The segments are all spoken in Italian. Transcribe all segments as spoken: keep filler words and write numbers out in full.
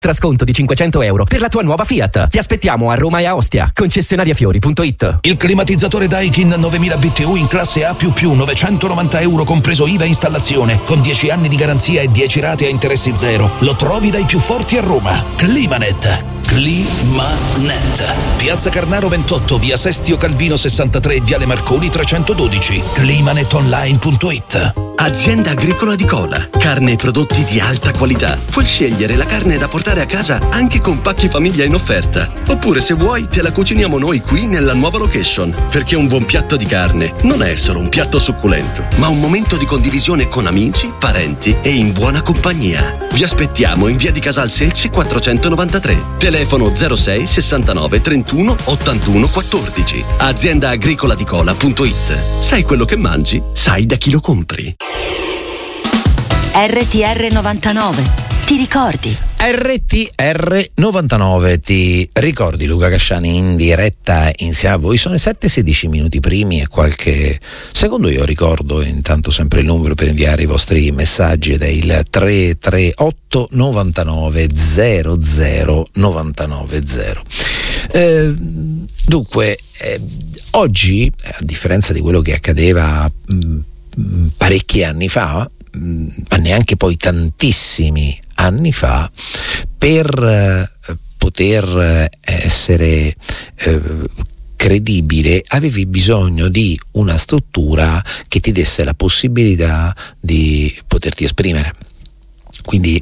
Trasconto di cinquecento euro per la tua nuova Fiat. Ti aspettiamo a Roma e a Ostia. Concessionariafiori punto it. Il climatizzatore Daikin novemila B T U in classe A più più, novecentonovanta euro compreso I V A e installazione, con dieci anni di garanzia e dieci rate a interessi zero. Lo trovi dai più forti a Roma. Climanet. Climanet. Piazza Carnaro ventotto, via Sestio Calvino sessantatré, viale Marconi trecentododici. climanet online punto it. Azienda Agricola di Cola. Carne e prodotti di alta qualità. Puoi scegliere la carne da portare a casa anche con pacchi famiglia in offerta. Oppure, se vuoi, te la cuciniamo noi qui nella nuova location. Perché un buon piatto di carne non è solo un piatto succulento, ma un momento di condivisione con amici, parenti e in buona compagnia. Vi aspettiamo in via di Casal Selci quattrocentonovantatré. Telefono zero sei sessantanove trentuno ottantuno quattordici. azienda agricola di cola punto it. Sai quello che mangi? Sai da chi lo compri. R T R novantanove. Ti ricordi? R T R novantanove, ti ricordi? Luca Casciani in diretta insieme a voi. Sono i sette e sedici minuti primi e qualche secondo. Io ricordo intanto sempre il numero per inviare i vostri messaggi ed è il tre tre otto novantanove zero zero novantanove zero. Eh, dunque eh, oggi, a differenza di quello che accadeva mh, parecchi anni fa, mh, ma neanche poi tantissimi anni fa, per eh, poter essere eh, credibile avevi bisogno di una struttura che ti desse la possibilità di poterti esprimere. Quindi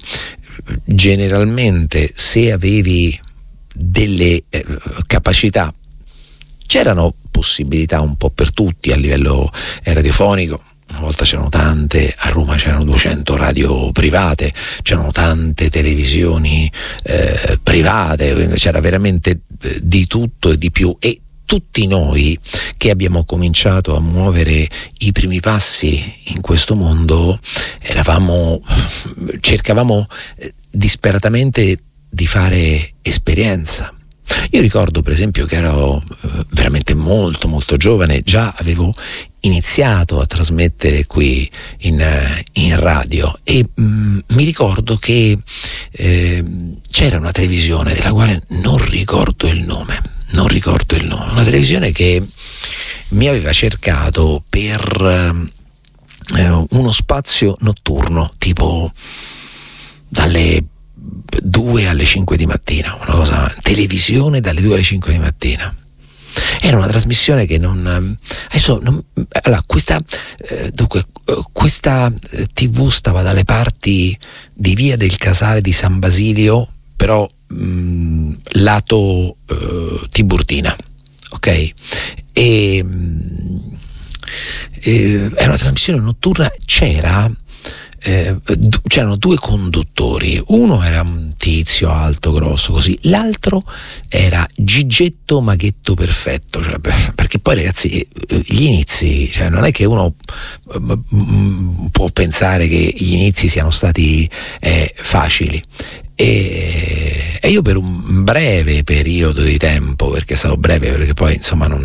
generalmente, se avevi delle eh, capacità, c'erano possibilità un po' per tutti a livello radiofonico. Una volta c'erano tante, a Roma c'erano duecento radio private, c'erano tante televisioni eh, private, quindi c'era veramente eh, di tutto e di più, e tutti noi che abbiamo cominciato a muovere i primi passi in questo mondo eravamo, cercavamo eh, disperatamente di fare esperienza. Io ricordo per esempio che ero eh, veramente molto molto giovane, già avevo iniziato a trasmettere qui in, in radio e mh, mi ricordo che eh, c'era una televisione della quale non ricordo il nome, non ricordo il nome, una televisione che mi aveva cercato per eh, uno spazio notturno, tipo dalle due alle cinque di mattina, una cosa, televisione dalle due alle cinque di mattina. Era una trasmissione che non adesso non, allora questa eh, dunque questa tivù stava dalle parti di via del Casale di San Basilio, però mh, lato eh, Tiburtina, ok? E mh, eh, era una trasmissione notturna, c'era Eh, c'erano due conduttori, uno era un tizio alto grosso così, l'altro era Gigetto Maghetto Perfetto, cioè, perché poi ragazzi gli inizi, cioè, non è che uno può pensare che gli inizi siano stati eh, facili. E, e io per un breve periodo di tempo, perché è stato breve, perché poi insomma non,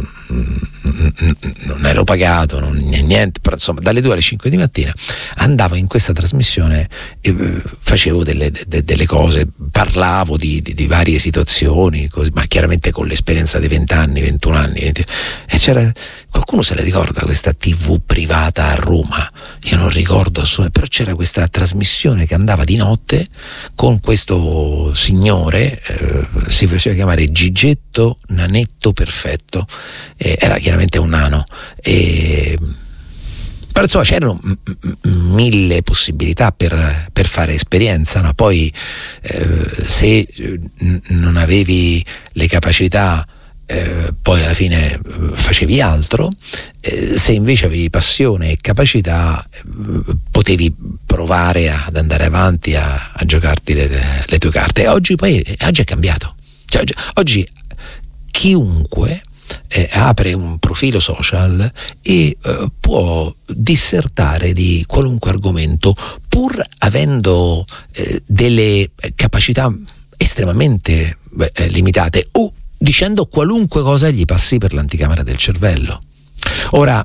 non ero pagato, non niente, però insomma dalle due alle cinque di mattina andavo in questa trasmissione e facevo delle, de, delle cose, parlavo di, di, di varie situazioni, così, ma chiaramente con l'esperienza dei vent'anni, ventuno anni, venti, e c'era, qualcuno se la ricorda questa tivù privata a Roma? Io non ricordo assolutamente, però c'era questa trasmissione che andava di notte con questo signore, eh, si faceva chiamare Gigetto Nanetto Perfetto, eh, era chiaramente un nano, e, però insomma c'erano m- m- mille possibilità per, per fare esperienza, no? Poi eh, se n- non avevi le capacità, Eh, poi alla fine eh, facevi altro, eh, se invece avevi passione e capacità eh, potevi provare ad andare avanti a, a giocarti le, le tue carte. E oggi poi oggi è cambiato, cioè, oggi, oggi chiunque eh, apre un profilo social e eh, può dissertare di qualunque argomento, pur avendo eh, delle capacità estremamente eh, limitate, o dicendo qualunque cosa gli passi per l'anticamera del cervello. Ora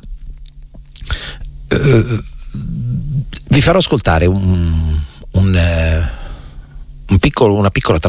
eh, vi farò ascoltare un, un, eh, un piccolo, una piccola